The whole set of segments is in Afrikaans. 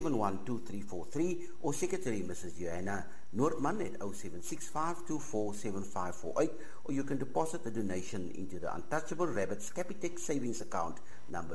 712343 or Secretary Mrs. Joanna Noordman at 0765247548, or you can deposit the donation into the Untouchable Rabbits Capitec savings account number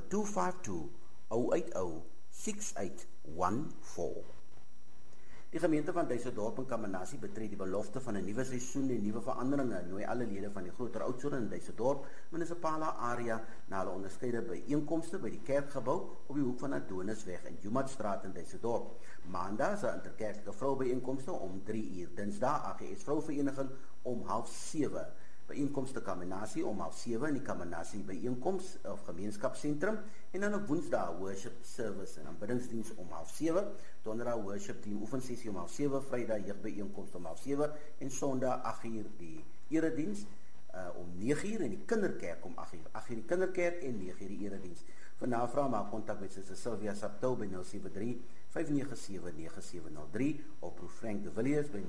252-080-6814. Die gemeente van Duisendorp en Kamanasie betree die belofte van 'n nuwe seisoen en nuwe veranderinge en nooi alle lede van die groter Oudtshoorn in Duisendorp munisipale area na hulle onderskeide byeenkomste by die kerkgebou op die hoek van Adonisweg en Jumatstraat in Duisendorp. Maandag is 'n interkerklike vroubyeenkomste om 3:00, Dinsdag AGS Vrouvereniging om 6:30. Byeenkomste Kamanasie om 6:30 in die Kamanasie byeenkoms of gemeenskapsentrum en dan op Woensdag worship service en aanbiddingsdiens om 6:30, Donderdag worship team oefensessie om 6:30, Vrydag jeugbyeenkoms om 6:30 en Sondag 8:00 die erediens om 9:00 en die kinderkerk om 8:00. 8:00 die kinderkerk en 9:00 die erediens. Vir navraag maak kontak met Suster Sylvia Saptou by 073-597-9703 of Prof Frank de Villiers by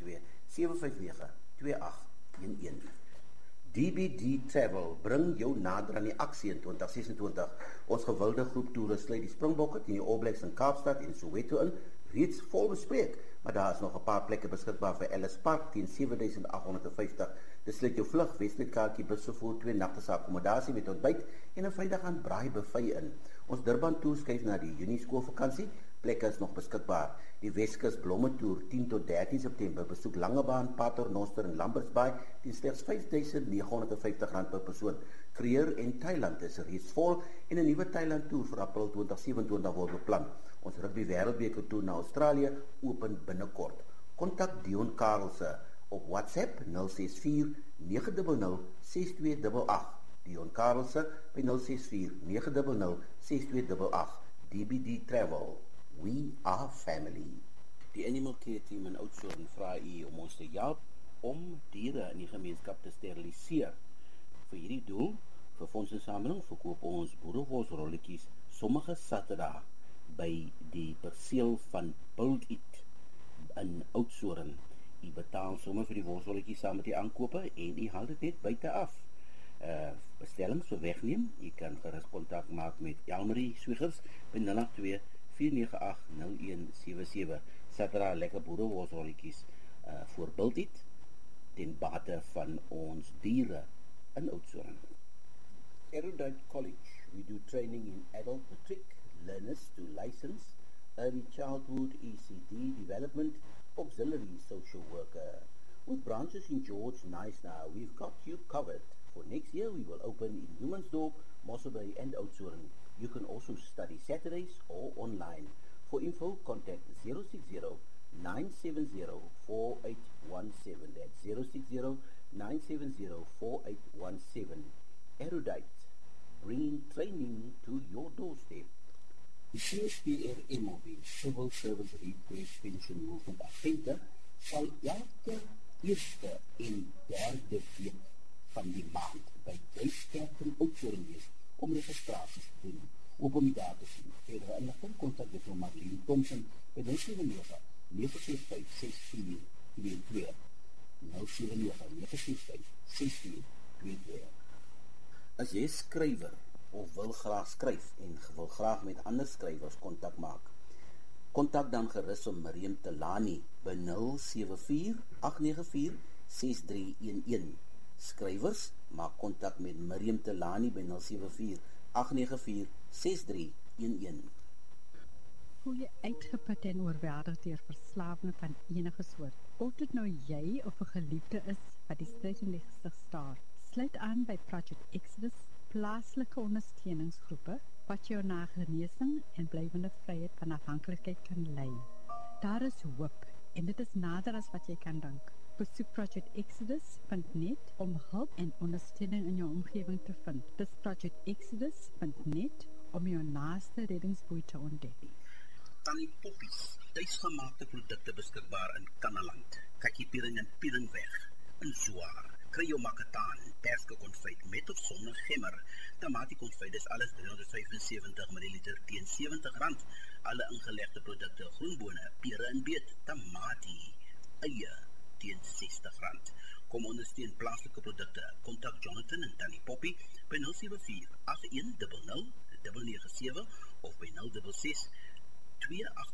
072-759-2811. DBD Travel bring jou nader aan die aksie in 2026. Ons gewilde groep toere sluit die Springbokke teen die All Blacks in Kaapstad en Soweto in, reeds vol bespreek, maar daar is nog 'n paar plekke beskikbaar vir Ellis Park teen 7,850. Dis sluit jou vlug Westnet kaartjie busvervoer 2 nagte se akkommodasie met ontbyt en 'n Vrydag aan braai buffet in. Ons Durban toer skuif na die Junie skoolvakansie. Plekke is nog beskikbaar. Die Weskus Blomme Tour 10 tot 13 September besoek Langebaan, Paternoster en Lambertsbaai teen slegs R5,950 per persoon. Kruger en Thailand is reeds vol en 'n nuwe Thailand toer vir April 2027 word beplan. Ons rugby wêreldbeker toer na Australië open binnekort. Kontak Dion Karelse op WhatsApp 064 900 6288. Dion Karelse by 064 900 6288. DBD Travel. We are family. Die Animal Care Team in Oudtshoorn vra u om ons te help om diere in die gemeenskap te steriliseer. Vir hierdie doel, vir fondsinsameling, verkoop ons boerewolsrolletjies sommige Saterdag by die perseel van Build It in Oudtshoorn. U betaal sommer vir die wolsrolletjies saam met die aankope en u haal dit net buite af. Bestellings vir wegneem, u kan gerus kontak maak met Elmarie Swiggers by 082-498-0177. Saterdag lekker boerewolsrolletjies voor Build It ten bate van ons diere in Oudtshoorn. Erudite College, we do training in adult matric learners to license, early childhood, ECD development, auxiliary social worker. With branches in George, Nice now, we've got you covered. For next year, we will open in Humansdorp, Mossel Bay and Oudtshoorn. You can also study Saturdays or online. For info, contact 060-970-4817. That's 060-970-4817. Erudite, bringing training to your doorstep. Die CSPRMOB, Civil Service Request Pension Movement Agente, sal elke eerste en derde week van die maand by Duiskerk in Oudtshoorn wees om registraties te doen. Op om die daar te sien. Verdere inligting kontak juffrou Marlene Thompson by 079-965-6422. 079-965-6422. As jy skrywer of wil graag skryf en wil graag met ander skrywers kontak maak, kontak dan gerus om Miriam Telani by 074-894-6311. Skrywers, maak kontak met Miriam Telani by 074-894-6311. Voel jy uitgeput en oorweldig deur verslawing van enige soort? Of dit nou jy of 'n geliefde is wat die stryd in die gesig staar, sluit aan by Project Exodus, plaaslike ondersteuningsgroepe wat jou na genesing en blywende vryheid van afhanklikheid kan lei. Daar is hoop en dit is nader as wat jy kan dink. Besoek projectexodus.net om hulp en ondersteuning in jou omgewing te vind. Dis projectexodus.net om jou naaste reddingsboei te ontdek. Tannie Poppies, tuisgemaakte produkte beskikbaar in Kannaland, Kakiepiering en Pieringweg, in Zwaar. Kry jou makataan, perske konfyt met of sonder gemmer. Tamatie konfyt is alles 375 ml teen R70. Alle ingelegde produkte, groenbone, pere en beet, tamatie, eie teen R60. Kom ondersteun plaaslike produkte. Kontak Jonathan en Tannie Poppy by 074-8100-997 of by 066 0828